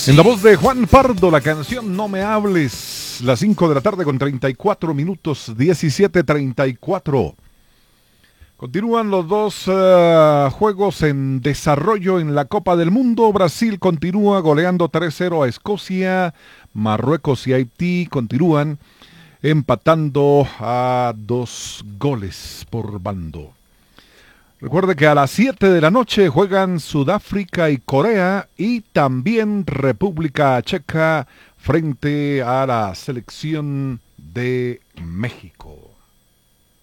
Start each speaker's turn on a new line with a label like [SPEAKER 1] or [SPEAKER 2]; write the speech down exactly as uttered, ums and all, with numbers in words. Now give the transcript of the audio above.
[SPEAKER 1] En la voz de Juan Pardo, la canción No Me Hables, las cinco de la tarde con treinta y cuatro minutos, diecisiete treinta y cuatro. Continúan los dos uh, juegos en desarrollo en la Copa del Mundo. Brasil continúa goleando tres cero a Escocia. Marruecos y Haití continúan empatando a dos goles por bando. Recuerde que a las siete de la noche juegan Sudáfrica y Corea y también República Checa frente a la selección de México.